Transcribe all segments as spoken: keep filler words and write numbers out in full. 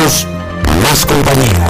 Juntos, más compañía.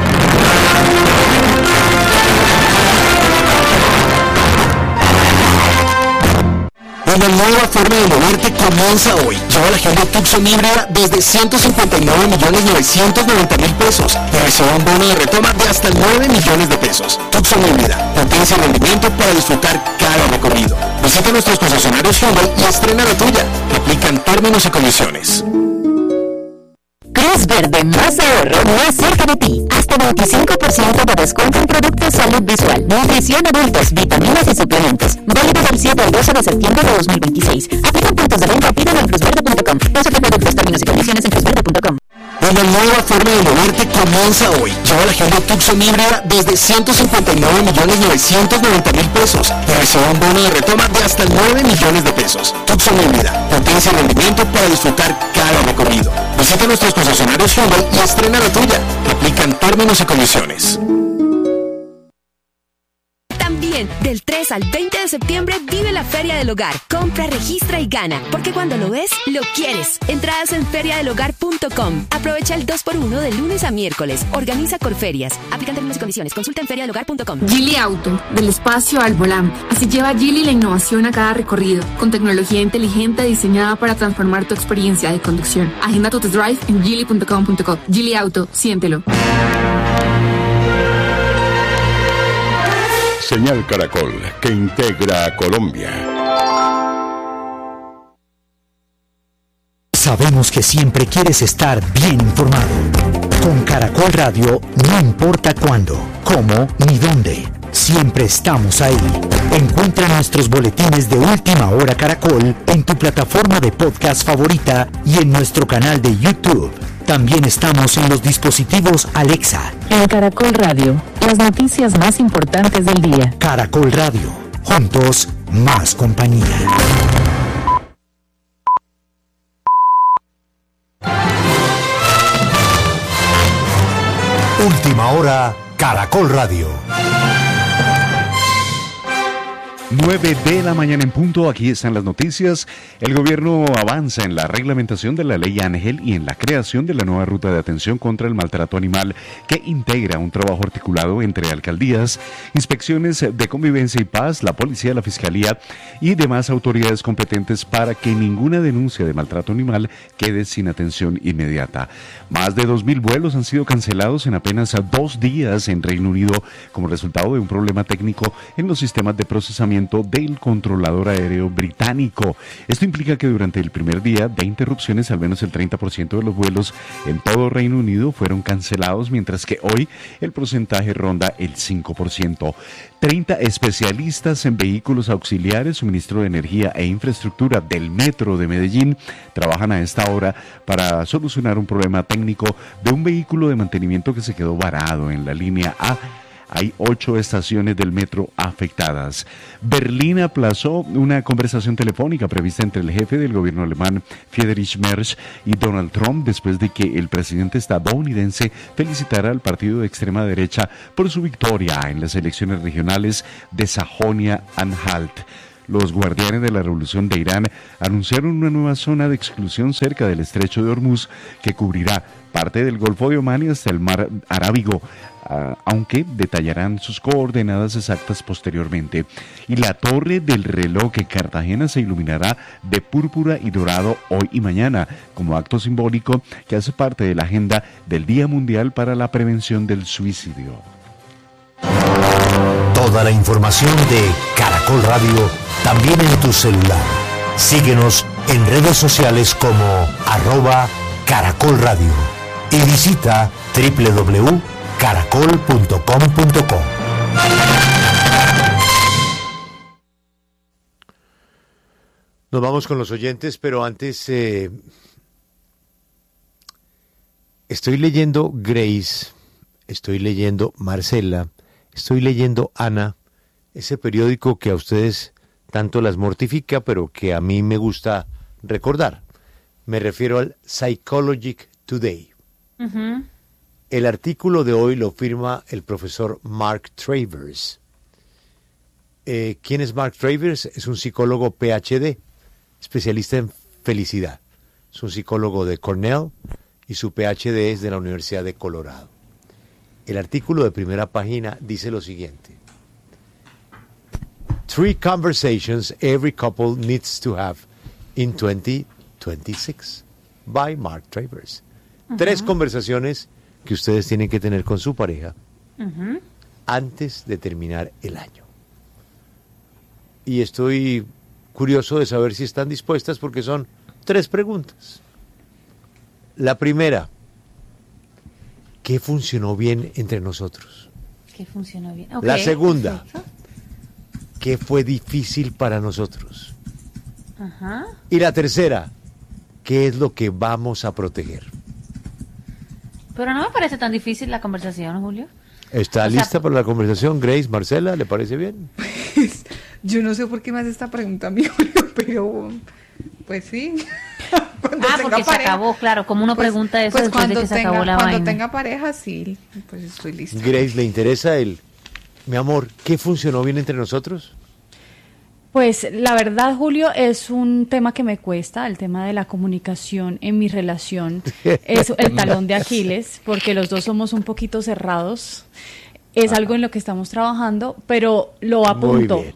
Una nueva forma de moverte comienza hoy. Lleva la Hyundai Tucson híbrida desde ciento cincuenta y nueve millones novecientos noventa mil pesos y recibe un bono de retoma de hasta nueve millones de pesos. Tucson híbrida, potencia y rendimiento para disfrutar cada recorrido. Visita nuestros concesionarios Hyundai y estrena la tuya. Aplican términos y condiciones. Cruz Verde, más ahorro, más cerca de ti. Hasta veinticinco por ciento de descuento en productos salud visual, nutrición adultos, vitaminas y suplementos. Válido del siete al doce de septiembre de dos mil veintiséis. Aplican puntos de venta, pídelo en cruzverde punto com. Consulta productos, términos y condiciones en cruzverde punto com. Una nueva forma de moverte comienza hoy. Lleva la Hyundai Tucson híbrida desde ciento cincuenta y nueve millones novecientos noventa mil pesos y recibe un bono de retoma de hasta nueve millones de pesos. Tucson híbrida, potencia y rendimiento para disfrutar cada recorrido. Visita nuestros concesionarios Hyundai y estrena la tuya. Aplican términos y condiciones. También, del tres al veinte de septiembre, vive la Feria del Hogar. Compra, registra y gana, porque cuando lo ves, lo quieres. Entradas en feria del hogar punto com. Aprovecha el dos por uno de lunes a miércoles. Organiza Corferias. Aplican términos y condiciones. Consulta en feria del hogar punto com. Geely Auto, del espacio al volante. Así lleva Geely la innovación a cada recorrido, con tecnología inteligente diseñada para transformar tu experiencia de conducción. Agenda tu test drive en geely punto com punto co. Geely Auto, siéntelo. Señal Caracol, que integra a Colombia. Sabemos que siempre quieres estar bien informado. Con Caracol Radio, no importa cuándo, cómo ni dónde, siempre estamos ahí. Encuentra nuestros boletines de Última Hora Caracol en tu plataforma de podcast favorita y en nuestro canal de YouTube. También estamos en los dispositivos Alexa. En Caracol Radio, las noticias más importantes del día. Caracol Radio, juntos, más compañía. Última Hora, Caracol Radio. nueve de la mañana en punto, aquí están las noticias. El gobierno avanza en la reglamentación de la ley Ángel y en la creación de la nueva ruta de atención contra el maltrato animal que integra un trabajo articulado entre alcaldías, inspecciones de convivencia y paz, la policía, la fiscalía y demás autoridades competentes para que ninguna denuncia de maltrato animal quede sin atención inmediata. Más de dos mil vuelos han sido cancelados en apenas dos días en Reino Unido como resultado de un problema técnico en los sistemas de procesamiento del controlador aéreo británico. Esto implica que durante el primer día de interrupciones, al menos el treinta por ciento de los vuelos en todo Reino Unido fueron cancelados, mientras que hoy el porcentaje ronda el cinco por ciento. treinta especialistas en vehículos auxiliares, suministro de energía e infraestructura del Metro de Medellín trabajan a esta hora para solucionar un problema técnico de un vehículo de mantenimiento que se quedó varado en la línea A. Hay ocho estaciones del metro afectadas. Berlín aplazó una conversación telefónica prevista entre el jefe del gobierno alemán, Friedrich Merz, y Donald Trump después de que el presidente estadounidense felicitara al partido de extrema derecha por su victoria en las elecciones regionales de Sajonia-Anhalt. Los guardianes de la revolución de Irán anunciaron una nueva zona de exclusión cerca del estrecho de Hormuz que cubrirá parte del Golfo de Omán y hasta el mar Arábigo, uh, aunque detallarán sus coordenadas exactas posteriormente. Y la torre del reloj en Cartagena se iluminará de púrpura y dorado hoy y mañana, como acto simbólico que hace parte de la agenda del Día Mundial para la Prevención del Suicidio. Toda la información de Caracol Radio también en tu celular. Síguenos en redes sociales como arroba Caracol Radio y visita doble u doble u doble u punto caracol punto com punto co. Nos vamos con los oyentes, pero antes eh, estoy leyendo Grace, estoy leyendo Marcela, estoy leyendo Ana, ese periódico que a ustedes tanto las mortifica, pero que a mí me gusta recordar. Me refiero al Psychologic Today. Uh-huh. El artículo de hoy lo firma el profesor Mark Travers. Eh, ¿Quién es Mark Travers? Es un psicólogo P H D, especialista en felicidad. Es un psicólogo de Cornell y su P H D es de la Universidad de Colorado. El artículo de primera página dice lo siguiente. Three conversations every couple needs to have in twenty twenty-six by Mark Travers. Uh-huh. Tres conversaciones que ustedes tienen que tener con su pareja uh-huh. antes de terminar el año. Y estoy curioso de saber si están dispuestas porque son tres preguntas. La primera, ¿qué funcionó bien entre nosotros? ¿Qué funcionó bien? Okay. La segunda, perfecto. ¿Qué fue difícil para nosotros? Ajá. Y la tercera, ¿qué es lo que vamos a proteger? Pero no me parece tan difícil la conversación, Julio. ¿Está o lista sea, para la conversación, Grace? Marcela, ¿le parece bien? Pues, yo no sé por qué me hace esta pregunta a mí, Julio, pero pues sí. Cuando ah, porque pareja, se acabó, claro, como uno pues, pregunta eso pues después cuando de que se tenga, acabó la cuando vaina. tenga pareja, sí, pues estoy lista. Grace, ¿le interesa el, mi amor, qué funcionó bien entre nosotros? Pues la verdad, Julio, es un tema que me cuesta, el tema de la comunicación en mi relación es el talón de Aquiles, porque los dos somos un poquito cerrados, es ah. algo en lo que estamos trabajando, pero lo apunto. Muy bien.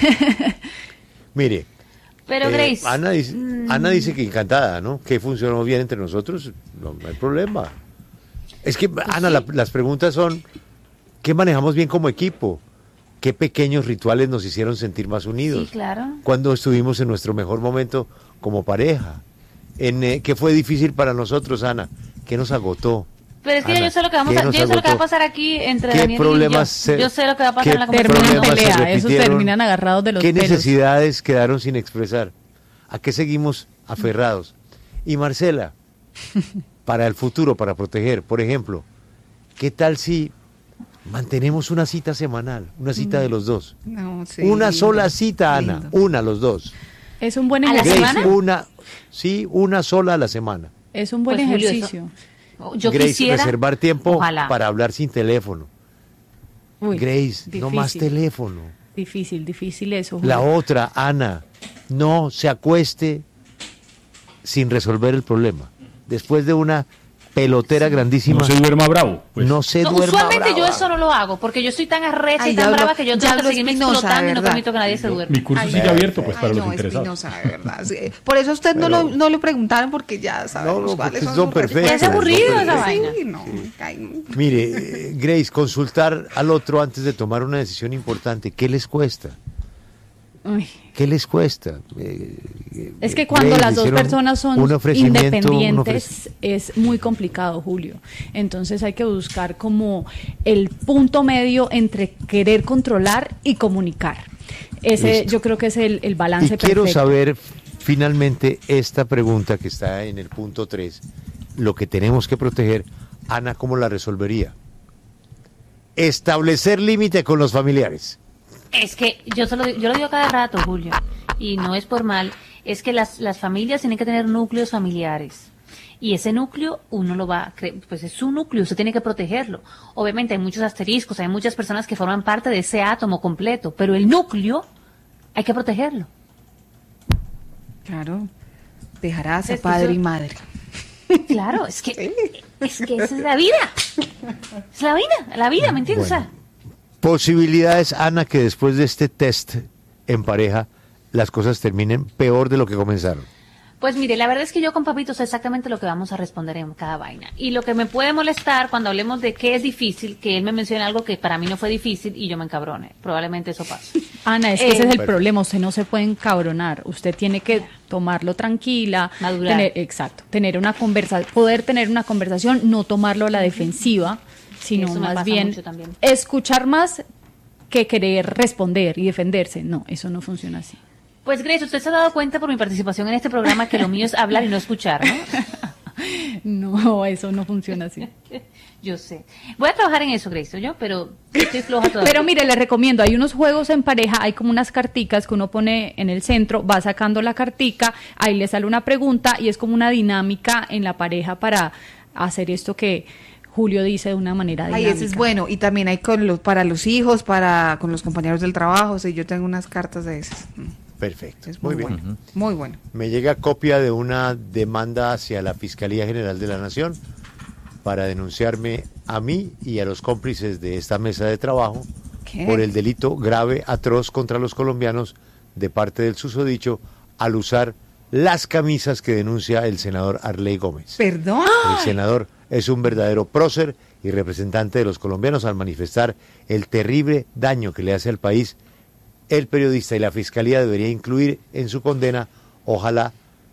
Mire, pero eh, Grace, Ana dice, mm. Ana dice que encantada, ¿no? Que funcionó bien entre nosotros, no, no hay problema. Es que, pues Ana, sí. la, las preguntas son, ¿qué manejamos bien como equipo? ¿Qué pequeños rituales nos hicieron sentir más unidos? Sí, claro. Cuando estuvimos en nuestro mejor momento como pareja. En, eh, ¿Qué fue difícil para nosotros, Ana? ¿Qué nos agotó? Pero es que Ana, yo sé lo que vamos a, yo sé lo que va a pasar aquí entre ¿Qué Daniel problemas y yo. Se, yo sé lo que va a pasar en la conversación. Pelea, esos terminan agarrados de los ¿Qué pelos? necesidades quedaron sin expresar? ¿A qué seguimos aferrados? Y Marcela, para el futuro, para proteger, por ejemplo, ¿qué tal si mantenemos una cita semanal, una cita mm. de los dos? No, sí, una lindo, sola cita, Ana, lindo. una los dos. Es un buen ¿A la ejercicio. semana? Una, sí, una sola a la semana. Es un buen pues, ejercicio. Julio, yo Grace, quisiera reservar tiempo ojalá. para hablar sin teléfono. Uy, Grace, difícil. no más teléfono. Difícil, difícil eso. Julio. La otra, Ana, no se acueste sin resolver el problema. Después de una pelotera sí. grandísima. No se duerma bravo. Pues. No se no, duerma usualmente brava. yo eso no lo hago, porque yo soy tan arrecha Ay, y tan ya brava lo, que yo tengo que seguirme explotando y no permito que nadie se duerma. Mi curso Ay, sigue no, abierto pues ay, para no, los interesados. Espinosa, de verdad. Sí. Por eso a usted Pero, no, lo, no lo preguntaron, porque ya sabemos no, no, cuáles son, son sus perfectos. Es aburrido esa vaina. Sí, no, sí. ay, Mire, eh, Grace, consultar al otro antes de tomar una decisión importante, ¿qué les cuesta? Uy. ¿Qué les cuesta? Eh, es que cuando Grace, las dos personas son independientes es muy complicado, Julio. Entonces hay que buscar como el punto medio entre querer controlar y comunicar. Ese Listo. yo creo que es el, el balance y perfecto. Quiero saber finalmente esta pregunta que está en el punto tres, lo que tenemos que proteger. Ana, ¿cómo la resolvería? Establecer límite con los familiares. Es que yo, solo, yo lo digo cada rato, Julio, y no es por mal, es que las, las familias tienen que tener núcleos familiares. Y ese núcleo uno lo va a creer, pues es su núcleo, usted tiene que protegerlo. Obviamente hay muchos asteriscos, hay muchas personas que forman parte de ese átomo completo, pero el núcleo hay que protegerlo. Claro, dejarás a Es que padre eso- y madre. Claro, es que, es que esa es la vida. Es la vida, la vida, ¿me entiendes? Bueno. O sea, Posibilidades, Ana, que después de este test en pareja las cosas terminen peor de lo que comenzaron. pues mire, la verdad es que yo con Papito sé exactamente lo que vamos a responder en cada vaina. Y lo que me puede molestar cuando hablemos de qué es difícil, que él me mencione algo que para mí no fue difícil y yo me encabrone. Probablemente eso pase. Ana, es que Eh, ese es el Perfecto. problema, usted no se puede encabronar, usted tiene que tomarlo tranquila, Madurar. tener, exacto, tener una conversa, poder tener una conversación, no tomarlo a la defensiva, sino Eso me más pasa bien mucho también. escuchar más que querer responder y defenderse. No, eso no funciona así. Pues Grace, usted se ha dado cuenta por mi participación en este programa que lo mío es hablar y no escuchar, ¿no? No, eso no funciona así. Yo sé. Voy a trabajar en eso, Grace, yo, pero estoy floja todavía. Pero mire, le recomiendo, hay unos juegos en pareja, hay como unas carticas que uno pone en el centro, va sacando la cartica, ahí le sale una pregunta y es como una dinámica en la pareja para hacer esto que Julio dice de una manera Ay, dinámica. ese es bueno. Y también hay con los, para los hijos, para con los compañeros del trabajo. Sí, yo tengo unas cartas de esas. Perfecto. Es muy, muy, bien. bueno. Uh-huh. Muy bueno. Me llega copia de una demanda hacia la Fiscalía General de la Nación para denunciarme a mí y a los cómplices de esta mesa de trabajo ¿Qué? por el delito grave, atroz contra los colombianos de parte del susodicho al usar las camisas que denuncia el senador Arley Gómez. ¿Perdón? El senador es un verdadero prócer y representante de los colombianos al manifestar el terrible daño que le hace al país. El periodista y la fiscalía debería incluir en su condena, ojalá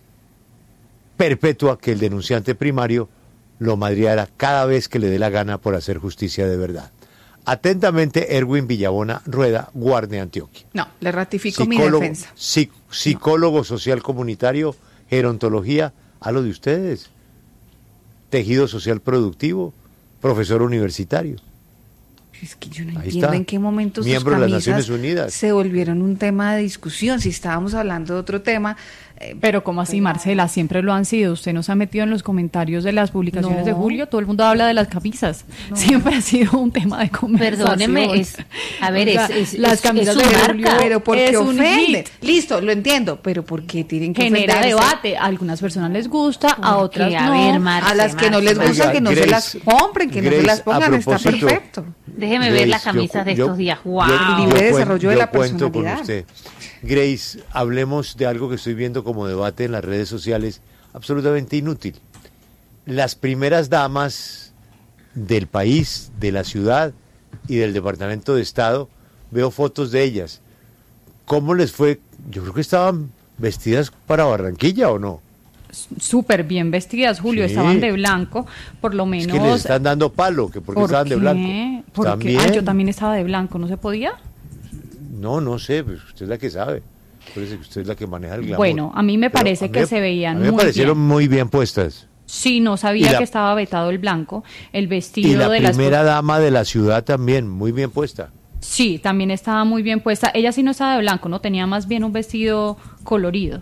perpetua, que el denunciante primario lo madreara cada vez que le dé la gana por hacer justicia de verdad. Atentamente, Erwin Villabona Rueda, Guardia Antioquia. No, le ratifico psicólogo, mi defensa. Psic, psicólogo no. social comunitario, gerontología, a lo de ustedes. Tejido social productivo, profesor universitario. Es que yo no Ahí entiendo está. en qué momento sus Miembro de las camisas Naciones Unidas. se volvieron un tema de discusión. Si estábamos hablando de otro tema. Eh, pero como así, Marcela, siempre lo han sido. Usted nos ha metido en los comentarios de las publicaciones no. de Julio, todo el mundo habla de las camisas. No. Siempre ha sido un tema de conversación. Perdóneme, es, a ver, o sea, es, es, las es, camisas es de marca, Julio, pero porque es ofende. Listo, lo entiendo, pero ¿por qué tienen que genera ofenderse? debate? A algunas personas les gusta, a otras a no. Ver, Marce, a las que no les gusta, Oiga, que no Grace, se las compren, que Grace, no se las pongan, está propósito, perfecto. Déjeme Grace, ver las camisas yo, de estos yo, días. ¡Wow! El libre Yo desarrollo cuen- de la yo cuento con personalidad. usted. Grace, hablemos de algo que estoy viendo como debate en las redes sociales, absolutamente inútil. Las primeras damas del país, de la ciudad y del Departamento de Estado, veo fotos de ellas. ¿Cómo les fue? Yo creo que estaban vestidas para Barranquilla, ¿o no? Súper bien vestidas, Julio, Sí. estaban de blanco, por lo menos. Es que les están dando palo, que porque ¿Por estaban de qué? blanco. ¿Por ¿Están qué? bien? Ah, yo también estaba de blanco, ¿no se podía? No, no sé, pues usted es la que sabe. Parece que usted es la que maneja el glamour. Bueno, a mí me Pero parece a mí que me- se veían a mí me muy parecieron bien. muy bien puestas. Sí, no sabía Y la- que estaba vetado el blanco, el vestido Y la de las primera dama de la ciudad también, muy bien puesta. Sí, también estaba muy bien puesta. Ella sí no estaba de blanco, no tenía más bien un vestido colorido.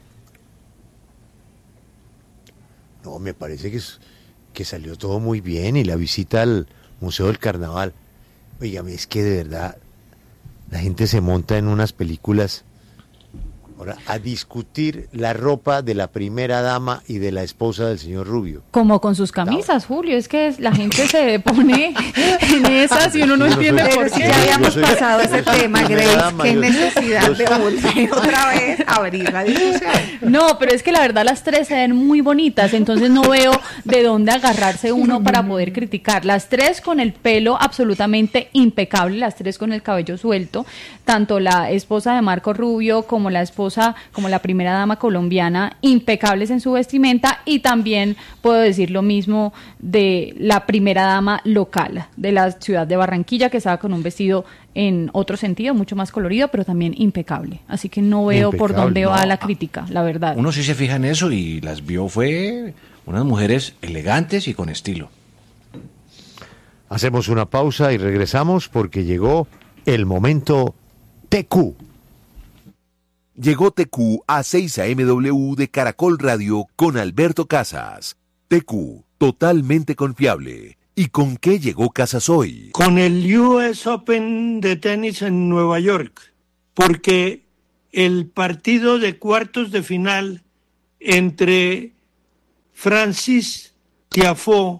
No, me parece que, es- que salió todo muy bien y la visita al Museo del Carnaval. Oígame, es que de verdad la gente se monta en unas películas ahora a discutir la ropa de la primera dama y de la esposa del señor Rubio. Como con sus camisas, Julio, es que la gente se pone en esas y uno no Yo entiende soy- por Pero si qué. ya habíamos soy- pasado yo ese soy tema, primera Grace, dama, qué yo- necesidad yo de soy- volver otra vez a abrir la discusión. No, pero es que la verdad las tres se ven muy bonitas, entonces no veo de dónde agarrarse uno para poder criticar. Las tres con el pelo absolutamente impecable, las tres con el cabello suelto, tanto la esposa de Marco Rubio como la esposa, como la primera dama colombiana, impecables en su vestimenta, y también puedo decir lo mismo de la primera dama local de la ciudad de Barranquilla, que estaba con un vestido en otro sentido, mucho más colorido, pero también impecable. Así que no veo por Impecable, dónde no. va la crítica, la verdad. Uno sí se fija en eso y las vio, fue unas mujeres elegantes y con estilo. Hacemos una pausa y regresamos porque llegó el momento T Q. Llegó T Q a seis A M W de Caracol Radio con Alberto Casas. T Q, totalmente confiable. ¿Y con qué llegó Casas hoy? Con el U S Open de tenis en Nueva York, porque el partido de cuartos de final entre Francis Tiafoe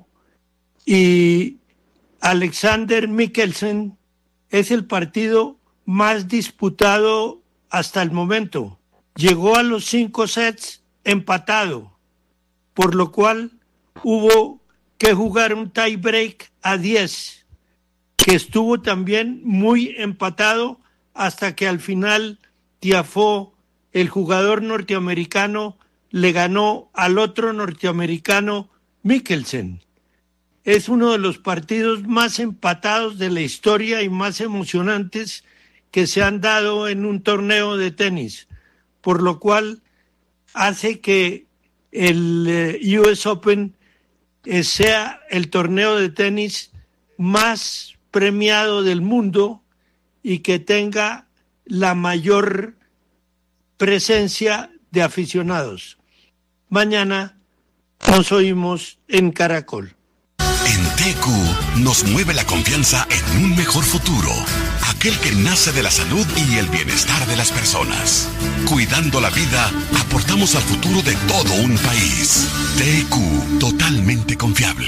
y Alexander Mikkelsen es el partido más disputado hasta el momento. Llegó a los cinco sets empatado, por lo cual hubo que jugar un tie break a diez, que estuvo también muy empatado hasta que al final Tiafoe, el jugador norteamericano, le ganó al otro norteamericano, Mikkelsen. Es uno de los partidos más empatados de la historia y más emocionantes que se han dado en un torneo de tenis, por lo cual hace que el eh, U S Open eh, sea el torneo de tenis más premiado del mundo y que tenga la mayor presencia de aficionados. Mañana nos oímos en Caracol. En T Q nos mueve la confianza en un mejor futuro. Acá aquel que nace de la salud y el bienestar de las personas. Cuidando la vida, aportamos al futuro de todo un país. T Q, totalmente confiable.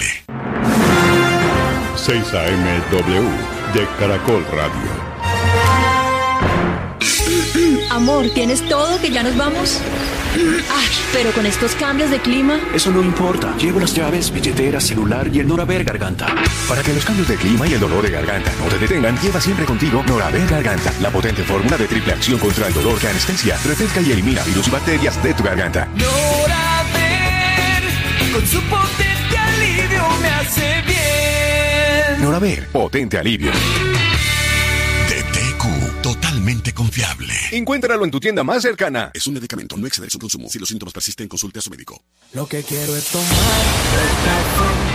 seis A M W de Caracol Radio. Amor, ¿tienes todo que ya nos vamos? Ay, pero con estos cambios de clima... Eso no importa. Llevo las llaves, billetera, celular y el Noraver Garganta. Para que los cambios de clima y el dolor de garganta no te detengan, lleva siempre contigo Noraver Garganta, la potente fórmula de triple acción contra el dolor que anestesia, refresca y elimina virus y bacterias de tu garganta. Noraver, con su potente alivio me hace bien. Noraver, potente alivio. Totalmente confiable. Encuéntralo en tu tienda más cercana. Es un medicamento, no exceder su consumo. Si los síntomas persisten, consulte a su médico. Lo que quiero es tomar